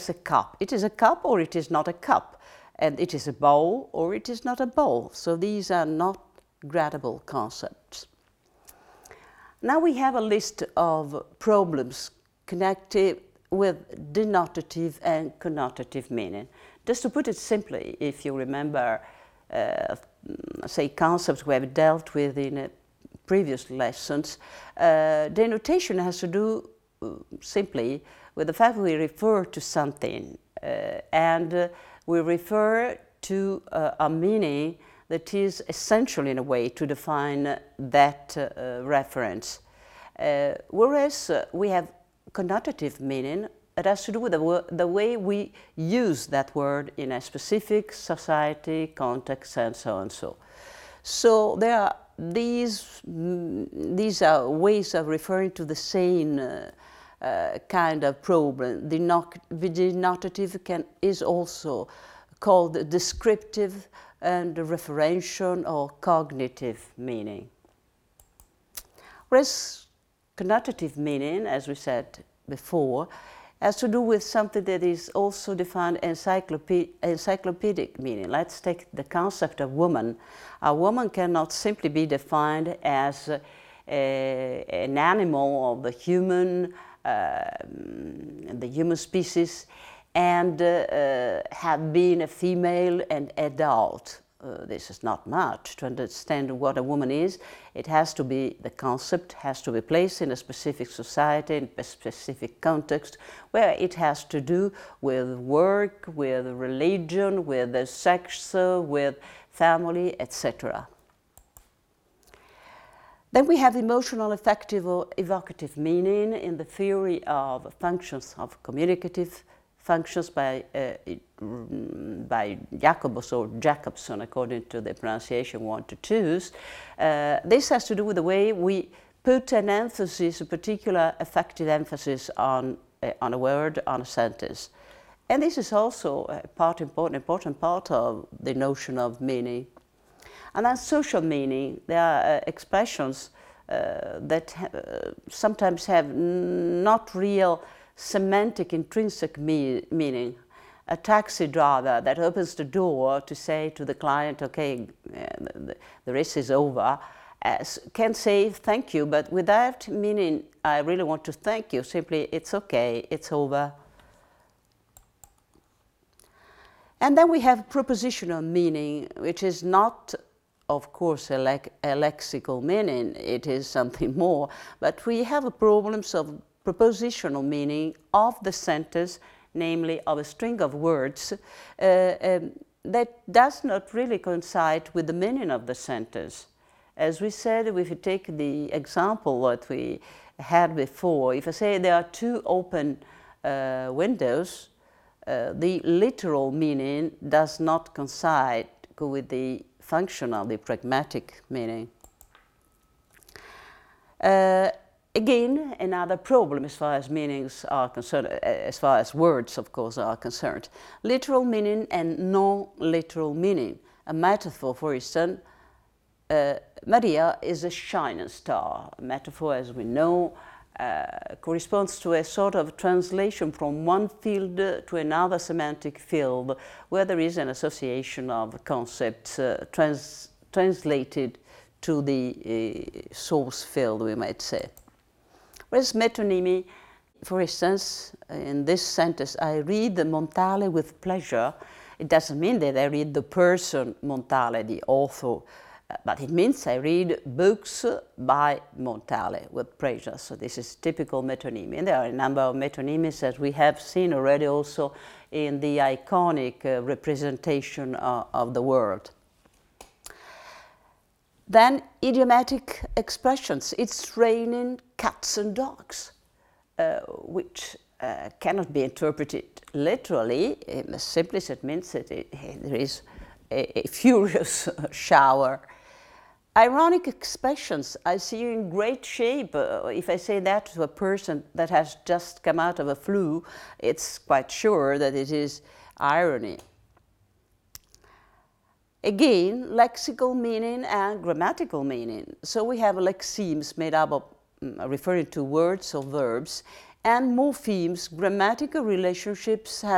is a cup. It is a cup or it is not a cup. And it is a bowl or it is not a bowl. So these are not gradable concepts. Now we have a list of problems connected with denotative and connotative meaning. Just to put it simply, if you remember, say, concepts we have dealt with in previous lessons, denotation has to do simply with the fact that we refer to something and we refer to a meaning that is essential in a way to define that reference. Whereas we have connotative meaning, it has to do with the way we use that word in a specific society, context, and so on and so. So there are these are ways of referring to the same kind of problem. The denotative is also called descriptive and referential or cognitive meaning. Whereas connotative meaning, as we said before, has to do with something that is also defined encyclopedic meaning. Let's take the concept of woman. A woman cannot simply be defined as an animal of the human species and have been a female and adult. This is not much. To understand what a woman is, it has to be, the concept has to be placed in a specific society, in a specific context, where it has to do with work, with religion, with sex, with family, etc. Then we have emotional, affective, or evocative meaning in the theory of functions of communicative functions by Jacobus or Jacobson, according to the pronunciation we want to choose. This has to do with the way we put an emphasis, a particular affective emphasis on a word, on a sentence. And this is also an important part of the notion of meaning. And then social meaning, there are expressions that sometimes have not real semantic, intrinsic meaning. A taxi driver that opens the door to say to the client, okay, the race is over, can say thank you, but without meaning, I really want to thank you, simply it's okay, it's over. And then we have propositional meaning, which is not, of course, a lexical meaning, it is something more, but we have problems of propositional meaning of the sentence, namely of a string of words that does not really coincide with the meaning of the sentence. As we said, if you take the example that we had before, if I say there are two open windows, the literal meaning does not coincide with the functional, the pragmatic meaning. Again, another problem as far as meanings are concerned, as far as words, of course, are concerned. Literal meaning and non-literal meaning. A metaphor, for instance, Maria is a shining star. A metaphor, as we know, corresponds to a sort of translation from one field to another semantic field, where there is an association of concepts translated to the source field, we might say. Whereas metonymy, for instance, in this sentence, I read Montale with pleasure. It doesn't mean that I read the person Montale, the author, but it means I read books by Montale with pleasure. So this is typical metonymy. And there are a number of metonymies that we have seen already also in the iconic representation of the world. Then idiomatic expressions. It's raining cats and dogs, which cannot be interpreted literally. Simply it means that there is a furious shower. Ironic expressions. I see you in great shape. If I say that to a person that has just come out of a flu, it's quite sure that it is irony. Again, lexical meaning and grammatical meaning. So we have lexemes made up of referring to words or verbs, and morphemes, grammatical relationships